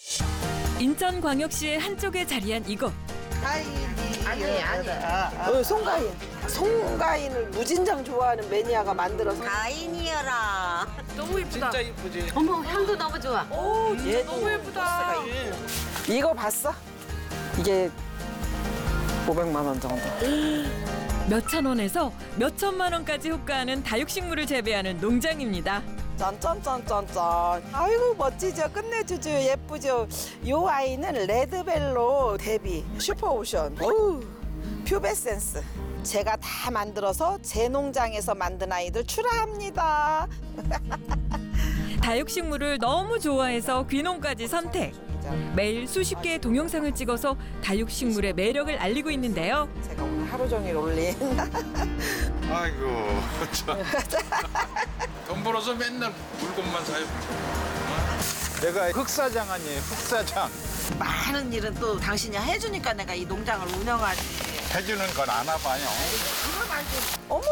인천광역시의 한쪽에 자리한 이곳. 송가인. 송가인을 무진장 좋아하는 매니아가 만들어서. 가인이여라. 너무 예쁘다. 진짜 이쁘지? 어머, 향도 너무 좋아. 오, 진짜 얘도 너무 예쁘다. 이거 봤어? 이게 500만 원 정도. 몇천 원에서 몇천만 원까지 호가하는 다육식물을 재배하는 농장입니다. 짠짠짠짠짠. 아이고 멋지죠. 끝내주죠. 예쁘죠. 요 아이는 레드벨로 데뷔 슈퍼오션. 어우 퓨베센스. 제가 다 만들어서 제 농장에서 만든 아이들 출하합니다. 다육식물을 너무 좋아해서 귀농까지 선택. 매일 수십 개의 동영상을 찍어서 다육식물의 매력을 알리고 있는데요. 제가 오늘 하루 종일 올린. 아이고 돈 벌어서 맨날 물건만 사요. 내가 흑사장 아니에요, 흑사장. 많은 일은 또 당신이 해주니까 내가 이 농장을 운영하지. 해주는 건 안 와봐요. 어머